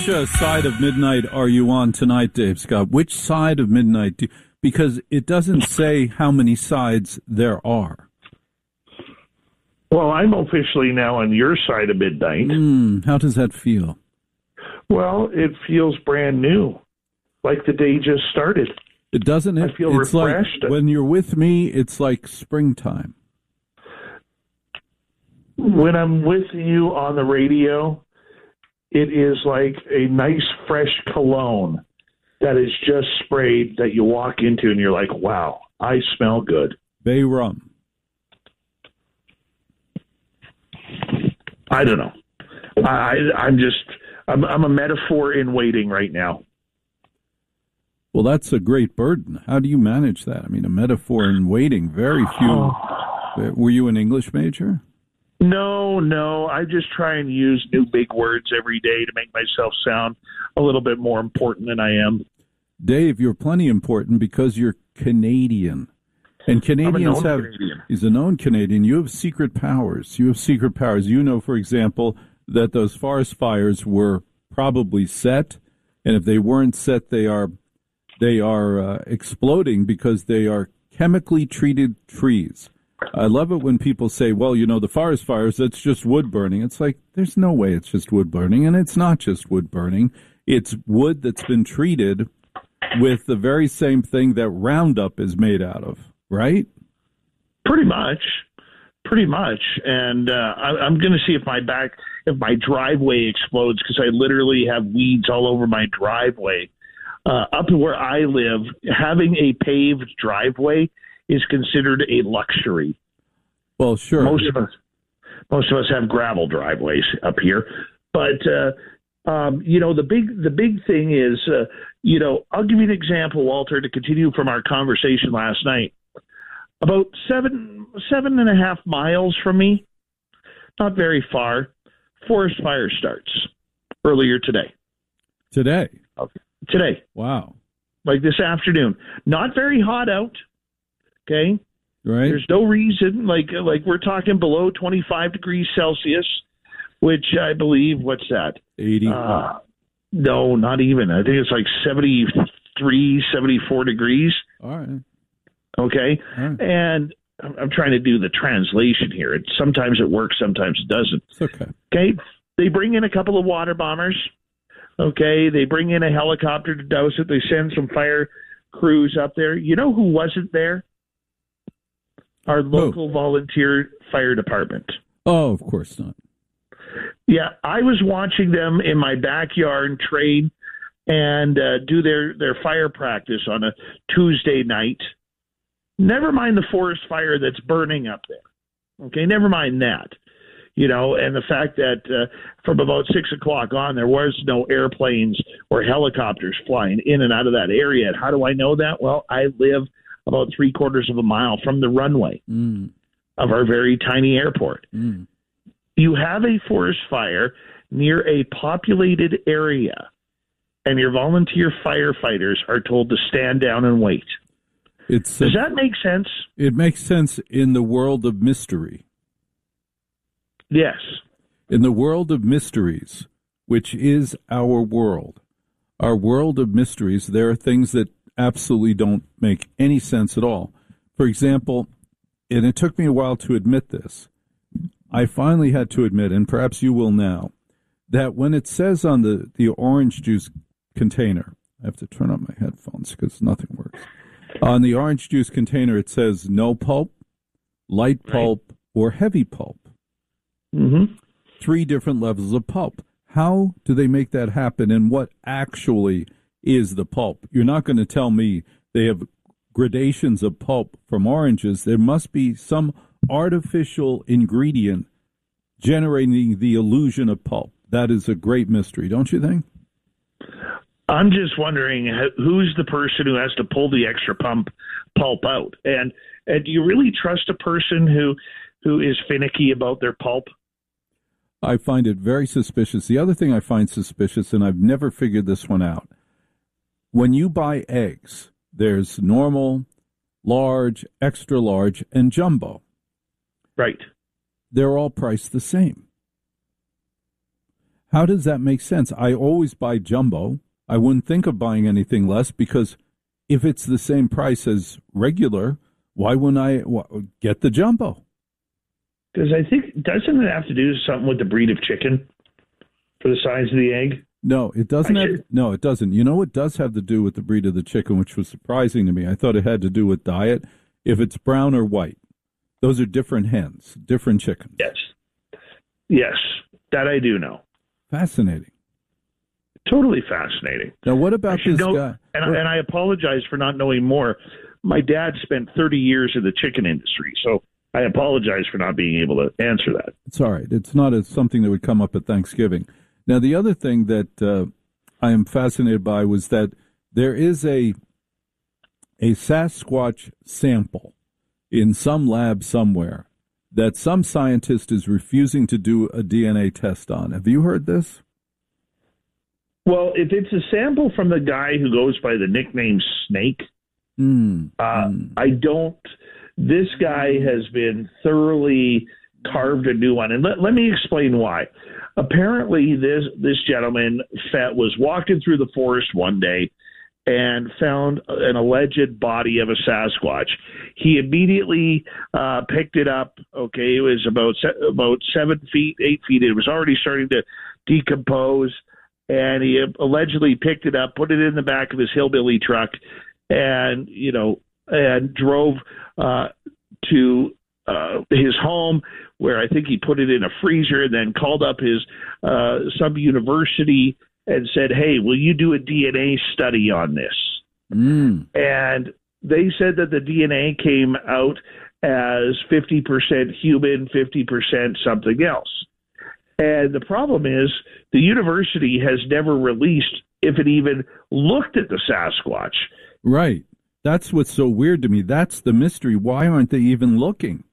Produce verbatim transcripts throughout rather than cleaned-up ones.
Which uh, side of midnight are you on tonight, Dave Scott? Which side of midnight? Do, because it doesn't say how many sides there are. Well, I'm officially now on your side of midnight. Mm, how does that feel? Well, it feels brand new, like the day just started. It doesn't. It, I feel it's refreshed. Like when you're with me, it's like springtime. When I'm with you on the radio, it is like a nice fresh cologne that is just sprayed that you walk into and you're like, wow, I smell good. Bay rum. I don't know. I, I'm just, I'm, I'm a metaphor in waiting right now. Well, that's a great burden. How do you manage that? I mean, a metaphor in waiting. Very few. Oh. Were you an English major? No, no. I just try and use new big words every day to make myself sound a little bit more important than I am. Dave, you're plenty important because you're Canadian. And Canadians have, Canadian. He's a known Canadian. You have secret powers. You have secret powers. You know, for example, that those forest fires were probably set. And if they weren't set, they are, they are uh, exploding because they are chemically treated trees. I love it when people say, well, you know, the forest fires, that's just wood burning. It's like, there's no way it's just wood burning. And it's not just wood burning. It's wood that's been treated with the very same thing that Roundup is made out of, right? Pretty much. Pretty much. And uh, I, I'm going to see if my back, if my driveway explodes, because I literally have weeds all over my driveway. Uh, up where I live, having a paved driveway is considered a luxury. Well, sure. Most of us, most of us have gravel driveways up here, but uh, um, you know the big the big thing is, uh, you know, I'll give you an example, Walter, to continue from our conversation last night. About seven seven and a half miles from me, not very far, forest fire starts earlier today. Today. Okay. Today. Wow. Like this afternoon. Not very hot out. Okay, right. There's no reason, like like we're talking below twenty-five degrees Celsius, which I believe, what's that? eighty. Uh, no, not even. I think it's like seventy-three, seventy-four degrees. All right. Okay, All right. And I'm, I'm trying to do the translation here. It, sometimes it works, sometimes it doesn't. It's okay. Okay, they bring in a couple of water bombers. Okay, they bring in a helicopter to douse it. They send some fire crews up there. You know who wasn't there? Our local oh. volunteer fire department. Oh, of course not. Yeah, I was watching them in my backyard train and uh, do their, their fire practice on a Tuesday night. Never mind the forest fire that's burning up there. Okay, never mind that. You know, and the fact that uh, from about six o'clock on, there was no airplanes or helicopters flying in and out of that area. And how do I know that? Well, I live about three quarters of a mile from the runway mm. of our very tiny airport. Mm. You have a forest fire near a populated area, and your volunteer firefighters are told to stand down and wait. It's, Does uh, that make sense? It makes sense in the world of mystery. Yes. In the world of mysteries, which is our world, our world of mysteries, there are things that absolutely don't make any sense at all. For example, and it took me a while to admit this, I finally had to admit, and perhaps you will now, that when it says on the, the orange juice container, I have to turn up my headphones because nothing works. On the orange juice container, it says no pulp, light pulp, right. or heavy pulp. Mm-hmm. Three different levels of pulp. How do they make that happen, and what actually is the pulp? You're not going to tell me they have gradations of pulp from oranges. There must be some artificial ingredient generating the illusion of pulp. That is a great mystery, don't you think? I'm just wondering who's the person who has to pull the extra pump pulp out, and and do you really trust a person who who is finicky about their pulp? I find it very suspicious. The other thing I find suspicious, and I've never figured this one out, when you buy eggs, there's normal, large, extra large, and jumbo. Right. They're all priced the same. How does that make sense? I always buy jumbo. I wouldn't think of buying anything less because if it's the same price as regular, why wouldn't I get the jumbo? Because I think, doesn't it have to do something with the breed of chicken for the size of the egg? No, it doesn't I have. should... No, it doesn't. You know what does have to do with the breed of the chicken, which was surprising to me. I thought it had to do with diet. If it's brown or white, those are different hens, different chickens. Yes. Yes, that I do know. Fascinating. Totally fascinating. Now, what about this know, guy? And, and I apologize for not knowing more. My dad spent thirty years in the chicken industry, so I apologize for not being able to answer that. It's all right. It's not a, something that would come up at Thanksgiving. Now, the other thing that uh, I am fascinated by was that there is a a Sasquatch sample in some lab somewhere that some scientist is refusing to do a D N A test on. Have you heard this? Well, if it's a sample from the guy who goes by the nickname Snake, mm, uh, mm. I don't. This guy has been thoroughly carved a new one. And let, let me explain why. Apparently, this, this gentleman was walking through the forest one day and found an alleged body of a Sasquatch. He immediately uh, picked it up. Okay, it was about about seven feet, eight feet. It was already starting to decompose, and he allegedly picked it up, put it in the back of his hillbilly truck, and you know, and drove uh, to uh, his home, where I think he put it in a freezer, and then called up his uh, some university and said, hey, will you do a D N A study on this? Mm. And they said that the D N A came out as fifty percent human, fifty percent something else. And the problem is the university has never released if it even looked at the Sasquatch. Right. That's what's so weird to me. That's the mystery. Why aren't they even looking?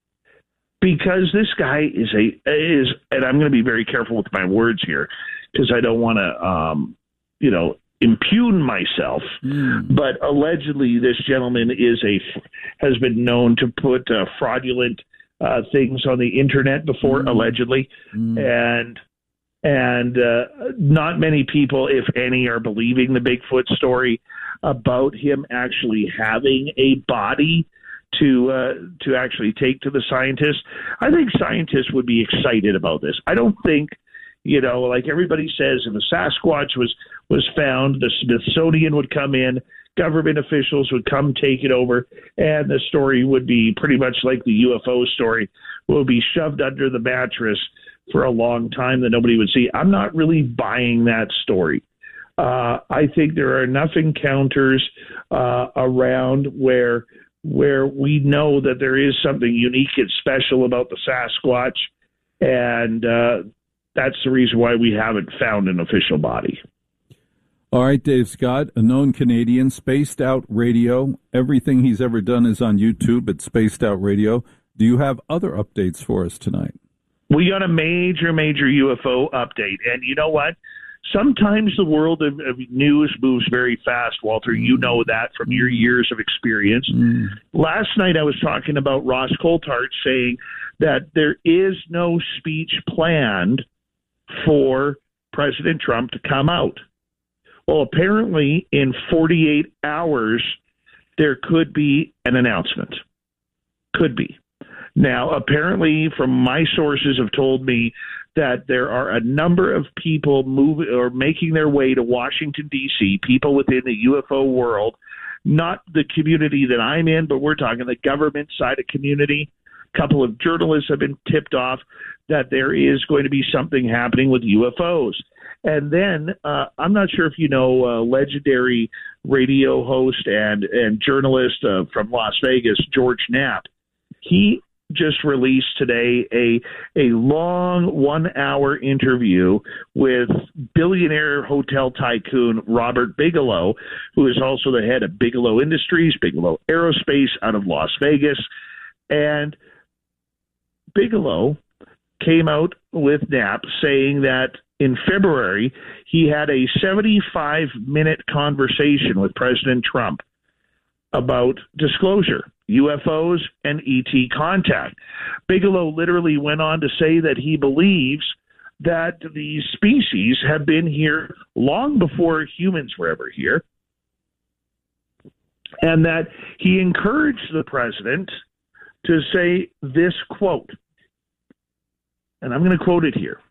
Because this guy is a is, and I'm going to be very careful with my words here, because I don't want to, um, you know, impugn myself. Mm. But allegedly, this gentleman is a has been known to put uh, fraudulent uh, things on the internet before, mm. allegedly, mm. and and uh, not many people, if any, are believing the Bigfoot story about him actually having a body to uh, to actually take to the scientists. I think scientists would be excited about this. I don't think, you know, like everybody says, if a Sasquatch was, was found, the Smithsonian would come in, government officials would come take it over, and the story would be pretty much like the U F O story, will be shoved under the mattress for a long time that nobody would see. I'm not really buying that story. Uh, I think there are enough encounters uh, around where where we know that there is something unique and special about the Sasquatch, and uh, that's the reason why we haven't found an official body. All right, Dave Scott, a known Canadian, Spaced Out Radio. Everything he's ever done is on YouTube at Spaced Out Radio. Do you have other updates for us tonight? We got a major, major U F O update, and you know what? Sometimes the world of, of news moves very fast, Walter. You know that from your years of experience. Mm. Last night I was talking about Ross Coulthart saying that there is no speech planned for President Trump to come out. Well, apparently in forty-eight hours, there could be an announcement. Could be. Now, apparently, from my sources have told me that there are a number of people moving or making their way to Washington, D C, people within the U F O world, not the community that I'm in, but we're talking the government side of community. A couple of journalists have been tipped off that there is going to be something happening with U F Os. And then uh, I'm not sure if you know uh, legendary radio host and, and journalist uh, from Las Vegas, George Knapp. He just released today a a long one-hour interview with billionaire hotel tycoon Robert Bigelow, who is also the head of Bigelow Industries, Bigelow Aerospace out of Las Vegas. And Bigelow came out with Knapp saying that in February he had a seventy-five minute conversation with President Trump about disclosure, U F Os, and E T contact. Bigelow literally went on to say that he believes that the species have been here long before humans were ever here, and that he encouraged the president to say this quote, and I'm going to quote it here.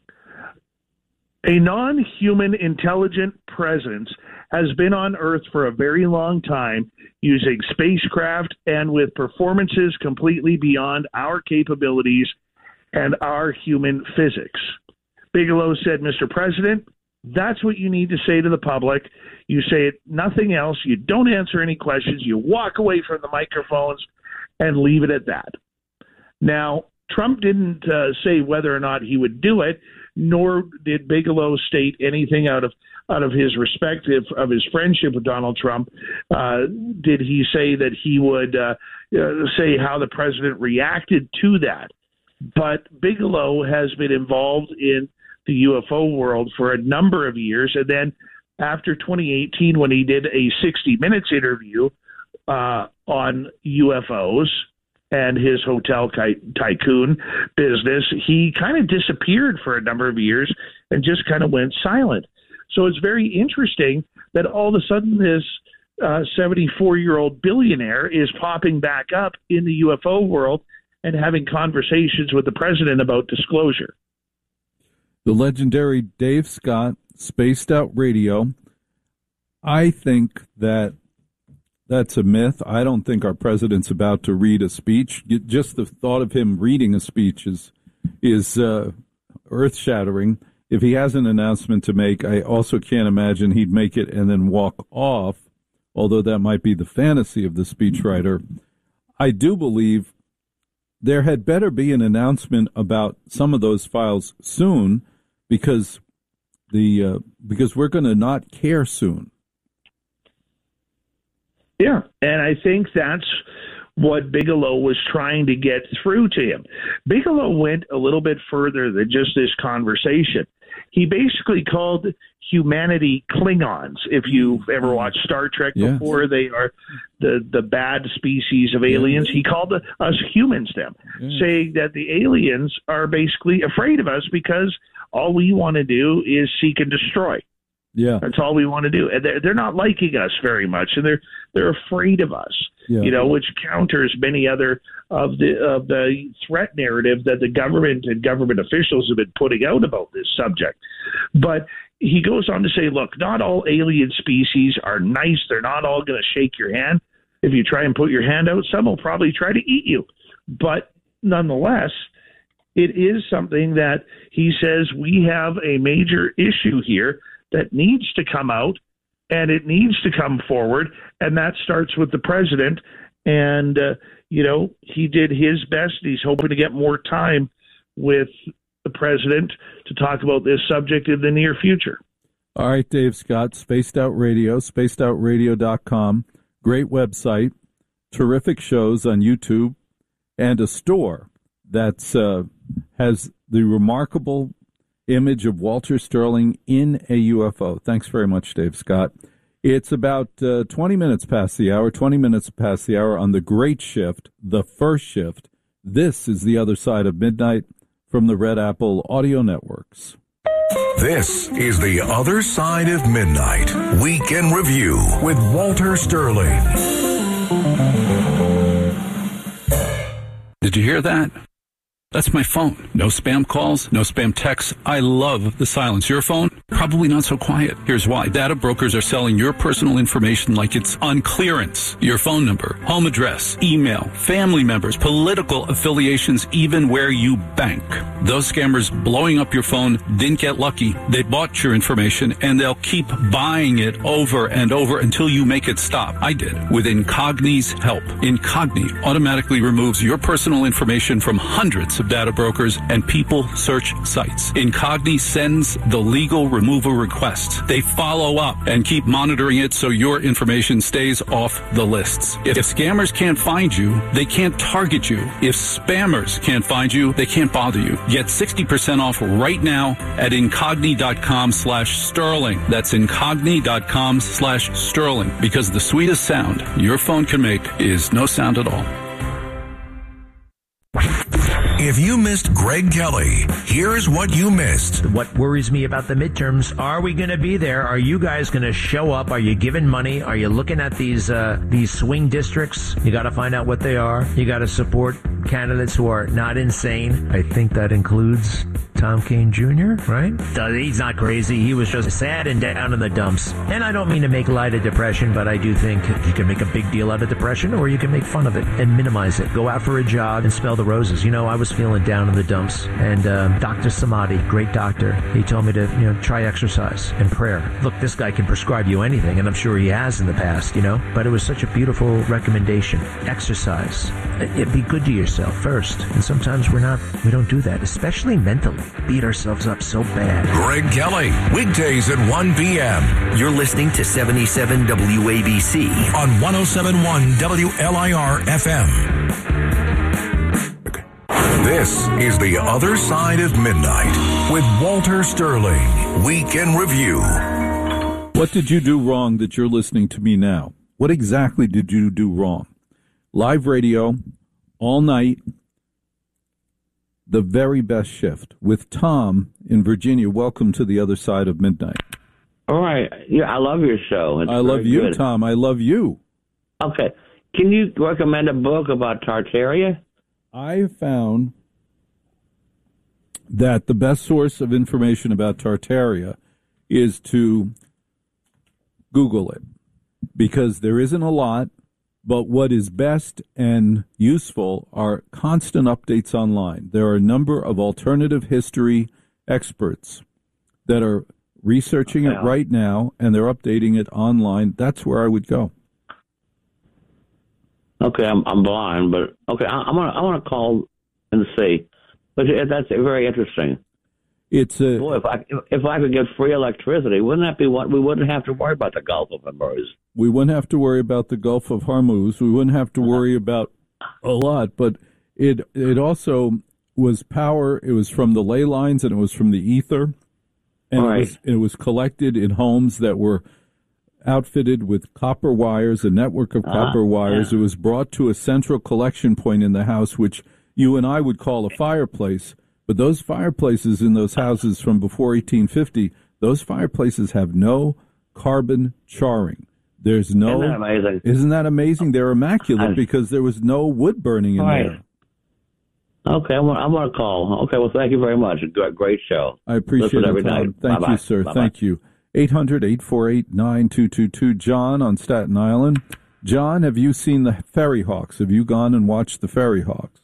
A non-human intelligent presence has been on Earth for a very long time, using spacecraft and with performances completely beyond our capabilities and our human physics. Bigelow said, Mister President, that's what you need to say to the public. You say it, nothing else. You don't answer any questions. You walk away from the microphones and leave it at that. Now, Trump didn't uh, say whether or not he would do it, nor did Bigelow state anything out of out of his respect of, of his friendship with Donald Trump. Uh, did he say that he would uh, uh, say how the president reacted to that? But Bigelow has been involved in the U F O world for a number of years. And then after twenty eighteen, when he did a sixty minutes interview uh, on U F Os and his hotel tycoon business, he kind of disappeared for a number of years and just kind of went silent. So it's very interesting that all of a sudden this uh, seventy-four-year-old billionaire is popping back up in the U F O world and having conversations with the president about disclosure. The legendary Dave Scott, Spaced Out Radio. I think that that's a myth. I don't think our president's about to read a speech. Just the thought of him reading a speech is, is uh, earth-shattering. If he has an announcement to make, I also can't imagine he'd make it and then walk off, although that might be the fantasy of the speechwriter. I do believe there had better be an announcement about some of those files soon, because the uh, because we're going to not care soon. Yeah, and I think that's what Bigelow was trying to get through to him. Bigelow went a little bit further than just this conversation. He basically called humanity Klingons. If you've ever watched Star Trek yes. before, they are the, the bad species of aliens. Yes. He called the, us humans them, yes. saying that the aliens are basically afraid of us because all we want to do is seek and destroy. Yeah, that's all we want to do, and they're, they're not liking us very much, and they're they're afraid of us. Yeah. You know, which counters many other of the of the threat narrative that the government and government officials have been putting out about this subject. But he goes on to say, look, not all alien species are nice. They're not all going to shake your hand. If you try and put your hand out, some will probably try to eat you. But nonetheless, it is something that he says we have a major issue here that needs to come out, and it needs to come forward, and that starts with the president. And, uh, you know, he did his best. He's hoping to get more time with the president to talk about this subject in the near future. All right, Dave Scott, Spaced Out Radio, spaced out radio dot com. Great website, terrific shows on YouTube, and a store that uh, has the remarkable image of Walter Sterling in a U F O. Thanks very much, Dave Scott. It's about uh, twenty minutes past the hour, twenty minutes past the hour on the great shift, the first shift. This is The Other Side of Midnight from the Red Apple Audio Networks. This is The Other Side of Midnight, Weekend Review with Walter Sterling. Did you hear that? That's my phone. No spam calls, no spam texts. I love the silence. Your phone? Probably not so quiet. Here's why. Data brokers are selling your personal information like it's on clearance. Your phone number, home address, email, family members, political affiliations, even where you bank. Those scammers blowing up your phone didn't get lucky. They bought your information, and they'll keep buying it over and over until you make it stop. I did with Incogni's help. Incogni automatically removes your personal information from hundreds of data brokers and people search sites. Incogni sends the legal removal requests. They follow up and keep monitoring it so your information stays off the lists. If scammers can't find you, they can't target you. If spammers can't find you, they can't bother you. Get sixty percent off right now at incogni.com slash sterling. That's incogni.com slash sterling, because the sweetest sound your phone can make is no sound at all. If you missed Greg Kelly, here's what you missed. What worries me about the midterms, are we going to be there? Are you guys going to show up? Are you giving money? Are you looking at these uh, these swing districts? You got to find out what they are. You got to support candidates who are not insane. I think that includes Tom Kean Junior, right? He's not crazy. He was just sad and down in the dumps. And I don't mean to make light of depression, but I do think you can make a big deal out of depression, or you can make fun of it and minimize it. Go out for a jog and smell the roses. You know, I was feeling down in the dumps, and um, Doctor Samadi, great doctor, he told me to, you know, try exercise and prayer. Look, this guy can prescribe you anything, and I'm sure he has in the past, you know, but it was such a beautiful recommendation. Exercise. It, be good to yourself first, and sometimes we're not, we don't do that, especially mentally. Beat ourselves up so bad. Greg Kelly, weekdays at one p.m. You're listening to seventy-seven W A B C on one oh seven point one W L I R F M. This is The Other Side of Midnight with Walter Sterling. Week in Review. What did you do wrong that you're listening to me now? What exactly did you do wrong? Live radio, all night, the very best shift with Tom in Virginia. Welcome to The Other Side of Midnight. All right. Yeah, I love your show. It's I love you, good. Tom. I love you. Okay. Can you recommend a book about Tartaria? I found that the best source of information about Tartaria is to Google it, because there isn't a lot, but what is best and useful are constant updates online. There are a number of alternative history experts that are researching it right now, and they're updating it online. That's where I would go. Okay, I'm I'm blind, but okay, I, I'm gonna I want to call and see. But that's very interesting. It's a boy. If I if I could get free electricity, wouldn't that be what we wouldn't have to worry about the Gulf of Hormuz? We wouldn't have to worry about the Gulf of Hormuz. We wouldn't have to worry about a lot. But it it also was power. It was from the ley lines, and it was from the ether, and right. it was it was collected in homes that were outfitted with copper wires, a network of copper uh, wires. Yeah. It was brought to a central collection point in the house, which you and I would call a fireplace. But those fireplaces in those houses from before eighteen fifty, those fireplaces have no carbon charring. There's no. Isn't that amazing? Isn't that amazing? They're immaculate I, because there was no wood burning in right. there. Okay, I'm, I'm going to call. Okay, well, thank you very much. Great show. I appreciate Listen it, Tom. night. Thank Bye-bye. you, sir. Bye-bye. Thank you. eight hundred, eight four eight, nine two two two. John on Staten Island. John, have you seen the Ferry Hawks? Have you gone and watched the Ferry Hawks?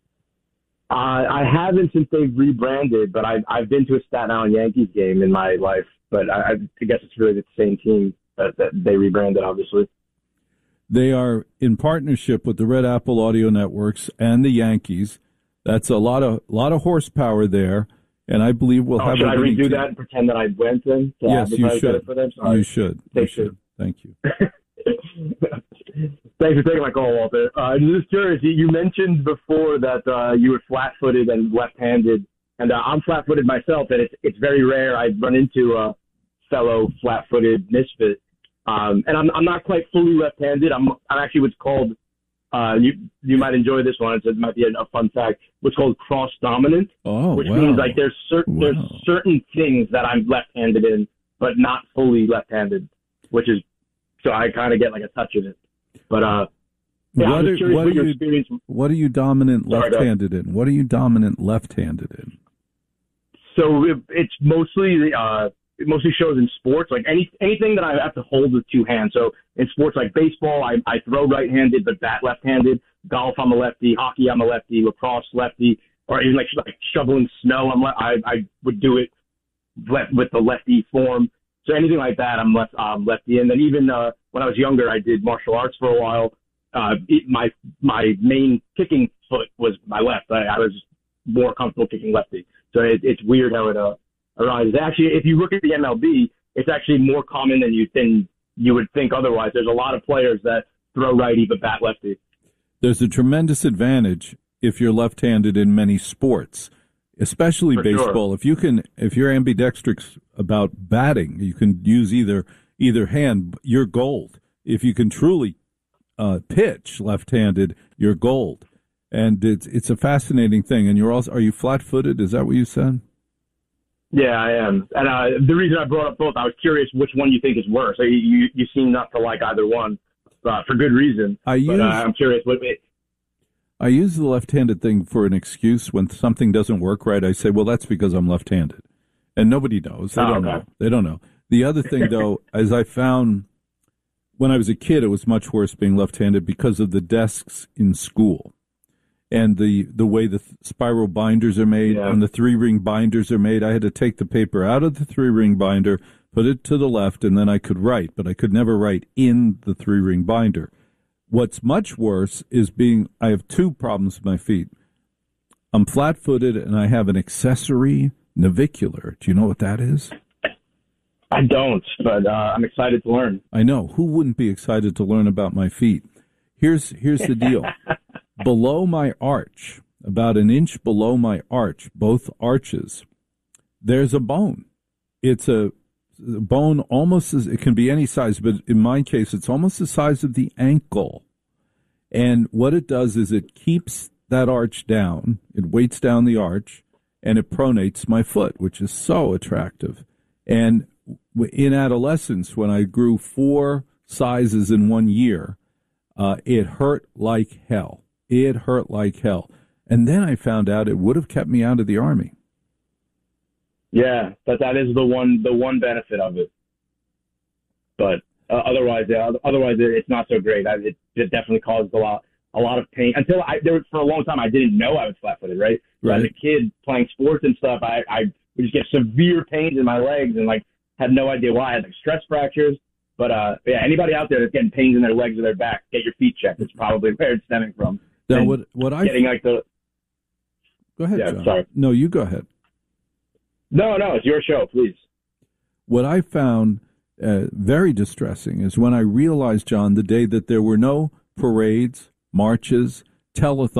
Uh, I haven't since they've rebranded, but I've, I've been to a Staten Island Yankees game in my life. But I, I guess it's really the same team that, that they rebranded, obviously. They are in partnership with the Red Apple Audio Networks and the Yankees. That's a lot of lot of horsepower there, and I believe we'll oh, have. Should a I redo team. that and pretend that I went in to yes, you should. For them? Sorry. You should. They you should. should. Thank you. Thanks for taking my call, Walter. Uh, I'm just curious. You mentioned before that uh, you were flat-footed and left-handed, and uh, I'm flat-footed myself, and it's it's very rare I run into a fellow flat-footed misfit. Um, and I'm I'm not quite fully left-handed. I'm I'm actually what's called uh, you you might enjoy this one. It's, it might be a, a fun fact. What's called cross-dominant, oh, which wow. means like there's certain wow. there's certain things that I'm left-handed in, but not fully left-handed, which is so I kind of get like a touch of it. But uh, yeah, what, I'm are, just curious what, what are your you, experience. what are you dominant Sorry, left-handed in? What are you dominant left-handed in? So it, it's mostly uh, it mostly shows in sports, like any anything that I have to hold with two hands. So in sports like baseball, I, I throw right-handed but bat left-handed. Golf, I'm a lefty. Hockey, I'm a lefty. Lacrosse, lefty. Or even like like shoveling snow, I'm le- I I would do it left with the lefty form. So anything like that, I'm left um, lefty. And then even uh, when I was younger, I did martial arts for a while. Uh, it, my my main kicking foot was my left. I, I was more comfortable kicking lefty. So it, it's weird how it uh, arises. Actually, if you look at the M L B, it's actually more common than you than you would think otherwise. There's a lot of players that throw righty but bat lefty. There's a tremendous advantage if you're left-handed in many sports, especially For baseball. sure. If you can, if you're ambidextrous about batting, you can use either either hand. You're gold. If you can truly uh, pitch left-handed, you're gold. And it's it's a fascinating thing. And you're also, are you flat-footed? Is that what you said? Yeah, I am. And uh, the reason I brought up both, I was curious which one you think is worse. You you, you seem not to like either one uh, for good reason. I use, but uh, I'm curious what it, I use the left-handed thing for an excuse. When something doesn't work right, I say, well, that's because I'm left-handed. And nobody knows. They oh, don't okay. know. They don't know. The other thing, though, as I found when I was a kid, it was much worse being left-handed because of the desks in school and the, the way the th- spiral binders are made yeah. and the three-ring binders are made. I had to take the paper out of the three-ring binder, put it to the left, and then I could write, but I could never write in the three-ring binder. What's much worse is being, I have two problems with my feet. I'm flat-footed, and I have an accessory navicular. Do you know what that is? I don't, but uh, I'm excited to learn. I know. Who wouldn't be excited to learn about my feet? Here's here's the deal. Below my arch, about an inch below my arch, both arches, there's a bone. It's a bone almost as, it can be any size, but in my case, it's almost the size of the ankle. And what it does is it keeps that arch down. It weights down the arch, and it pronates my foot, which is so attractive. And in adolescence, when I grew four sizes in one year, uh, it hurt like hell. It hurt like hell. And then I found out it would have kept me out of the Army. Yeah, that that is the one the one benefit of it. But uh, otherwise, yeah, otherwise it's not so great. I, it, it definitely caused a lot a lot of pain. Until I there for a long time, I didn't know I was flat-footed. Right, so right. As a kid playing sports and stuff, I I would just get severe pains in my legs and like had no idea why. I had like stress fractures. But uh, yeah, anybody out there that's getting pains in their legs or their back, get your feet checked. It's probably where it's stemming from. Now, and what what I getting like the go ahead, yeah, John. Sorry. No, you go ahead. No, no, it's your show, please. What I found uh, very distressing is when I realized, John, the day that there were no parades, marches, telethons.